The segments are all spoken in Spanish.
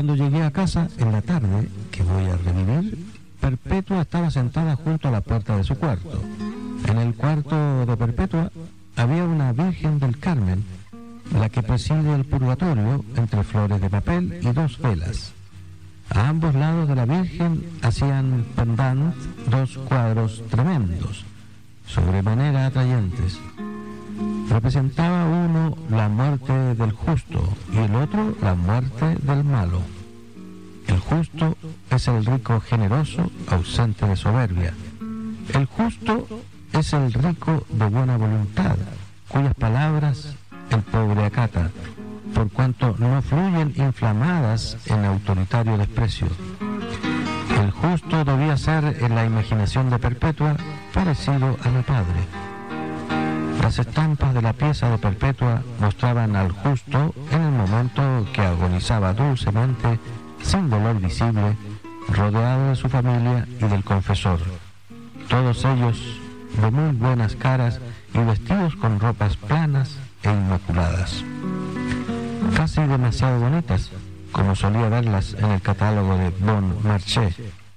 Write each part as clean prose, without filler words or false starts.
Cuando llegué a casa en la tarde, que voy a revivir, Perpetua estaba sentada junto a la puerta de su cuarto. En el cuarto de Perpetua había una Virgen del Carmen, la que preside el purgatorio entre flores de papel y 2 velas. A ambos lados de la Virgen hacían pendant 2 cuadros tremendos, sobremanera atrayentes. Representaba uno la muerte del justo y el otro la muerte del malo. El justo es el rico generoso, ausente de soberbia. El justo es el rico de buena voluntad, cuyas palabras el pobre acata, por cuanto no fluyen inflamadas en autoritario desprecio. El justo debía ser, en la imaginación de Perpetua, parecido a mi padre. Las estampas de la pieza de Perpetua mostraban al justo en el momento que agonizaba dulcemente, sin dolor visible, rodeado de su familia y del confesor, todos ellos de muy buenas caras y vestidos con ropas planas e inmaculadas, casi demasiado bonitas, como solía verlas en el catálogo de Bon Marché.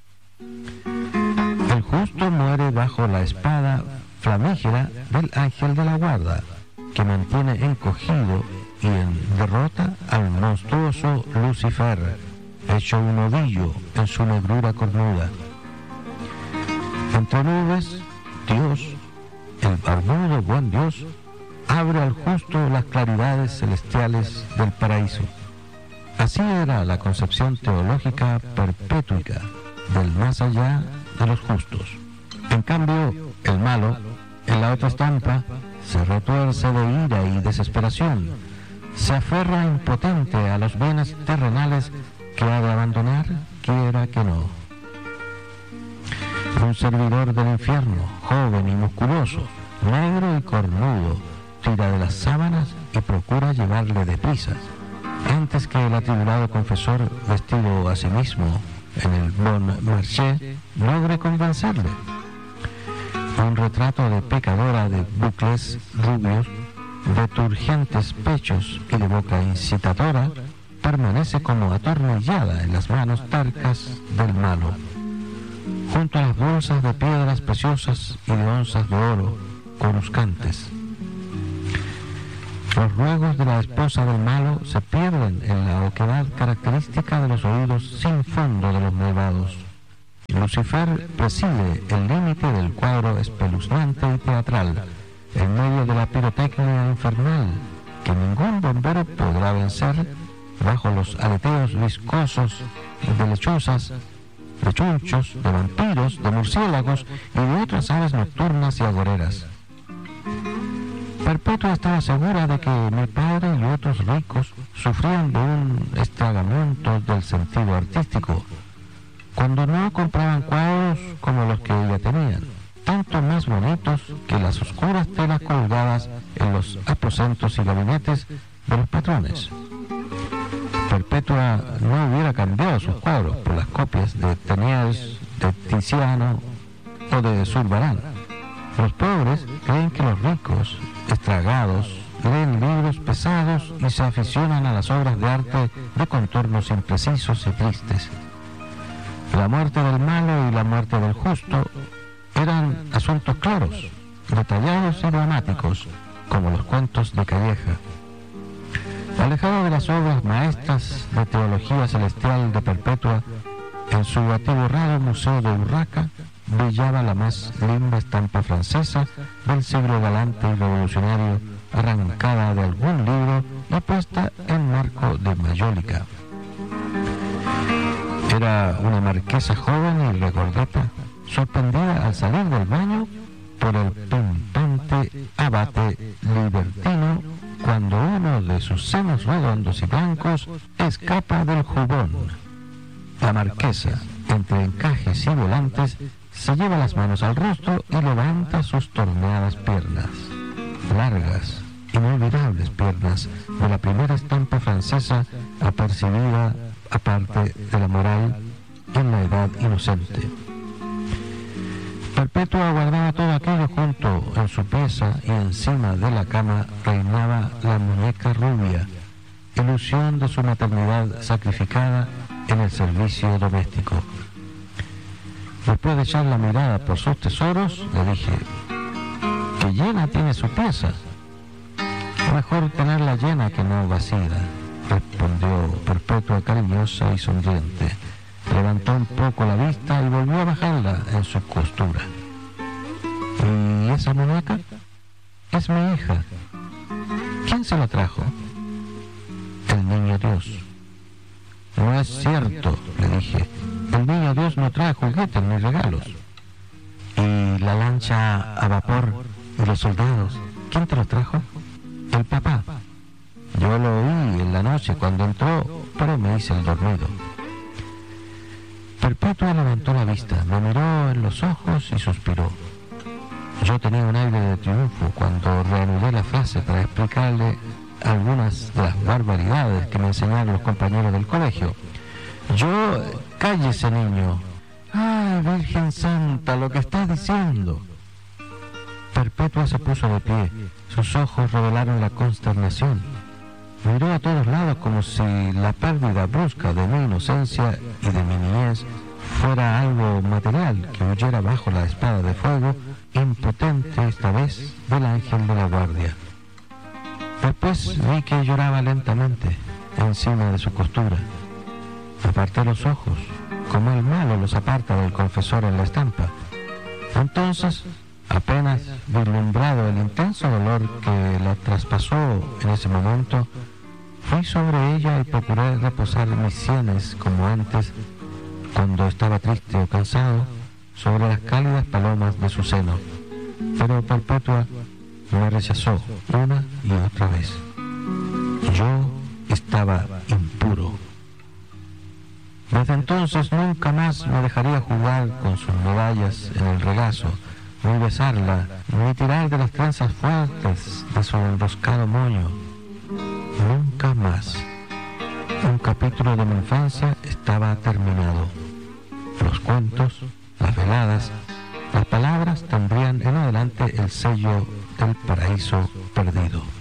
El justo muere bajo la espada flamígera del ángel de la guarda, que mantiene encogido y en derrota al monstruoso Lucifer, hecho un ovillo en su negrura cornuda. Entre nubes, Dios, el barbudo buen Dios, abre al justo las claridades celestiales del paraíso. Así era la concepción teológica perpétua del más allá de los justos. En cambio, el malo, en la otra estampa, se retuerce de ira y desesperación, se aferra impotente a los bienes terrenales que ha de abandonar, quiera que no. Un servidor del infierno, joven y musculoso, negro y cornudo, tira de las sábanas y procura llevarle deprisa, antes que el atribulado confesor, vestido a sí mismo en el Bon Marché, logre convencerle. Un retrato de pecadora de bucles rubios, de turgentes pechos y de boca incitadora, permanece como atornillada en las manos tercas del malo, junto a las bolsas de piedras preciosas y de onzas de oro coruscantes. Los ruegos de la esposa del malo se pierden en la oquedad característica de los oídos sin fondo de los malvados. Lucifer preside el límite del cuadro espeluznante y teatral, en medio de la pirotecnia infernal, que ningún bombero podrá vencer, bajo los aleteos viscosos de lechuzas, de chunchos, de vampiros, de murciélagos y de otras aves nocturnas y agoreras. Perpetua estaba segura de que mi padre y otros ricos sufrían de un estragamiento del sentido artístico, cuando no compraban cuadros como los que ella tenía, tanto más bonitos que las oscuras telas colgadas en los aposentos y gabinetes de los patrones. Perpetua no hubiera cambiado sus cuadros por las copias de Teniers, de Tiziano o de Zurbarán. Los pobres creen que los ricos, estragados, leen libros pesados y se aficionan a las obras de arte de contornos imprecisos y tristes. La muerte del malo y la muerte del justo eran asuntos claros, detallados y dramáticos, como los cuentos de Calleja. Alejado de las obras maestras de teología celestial de Perpetua, en su atiborrado museo de Urraca brillaba la más linda estampa francesa del siglo galante y revolucionario, arrancada de algún libro y puesta en marco de mayólica. Era una marquesa joven y regordeta, sorprendida al salir del baño por el pimpante abate libertino, cuando uno de sus senos redondos y blancos escapa del jubón. La marquesa, entre encajes y volantes, se lleva las manos al rostro y levanta sus torneadas piernas, largas, inolvidables piernas de la primera estampa francesa apercibida aparte de la moral en la edad inocente. Perpetua guardaba todo aquello junto en su pieza y encima de la cama reinaba la muñeca rubia, ilusión de su maternidad sacrificada en el servicio doméstico. Después de echar la mirada por sus tesoros, le dije: «¿Qué llena tiene su pieza?» «Mejor tenerla llena que no vacía», respondió Perpetua, cariñosa y sonriente. Levantó un poco la vista y volvió a bajarla en su costura. «¿Y esa muñeca?» «Es mi hija». «¿Quién se la trajo?» «El niño Dios». «No es cierto», le dije. «El niño Dios no trae juguetes ni regalos». «¿Y la lancha a vapor y los soldados? ¿Quién te los trajo?» «El papá». «Yo lo oí en la noche cuando entró, pero me hice el dormido». Perpetua levantó la vista, me miró en los ojos y suspiró. Yo tenía un aire de triunfo cuando reanudé la frase para explicarle algunas de las barbaridades que me enseñaron los compañeros del colegio. «Cállese, niño». «¡Ay, Virgen Santa, lo que estás diciendo!» Perpetua se puso de pie, sus ojos revelaron la consternación. Miró a todos lados como si la pérdida brusca de mi inocencia y de mi niñez fuera algo material que huyera bajo la espada de fuego, impotente esta vez, del ángel de la guardia. Después vi que lloraba lentamente encima de su costura. Aparté los ojos, como el malo los aparta del confesor en la estampa. Entonces, apenas vislumbrado el intenso dolor que la traspasó en ese momento, fui sobre ella y procuré reposar mis sienes como antes, cuando estaba triste o cansado, sobre las cálidas palomas de su seno. Pero Perpetua me rechazó una y otra vez. Yo estaba impuro. Desde entonces nunca más me dejaría jugar con sus medallas en el regazo, ni besarla, ni tirar de las trenzas fuertes de su enroscado moño. Nunca más. Un capítulo de mi infancia estaba terminado. Los cuentos, las veladas, las palabras tendrían en adelante el sello del paraíso perdido.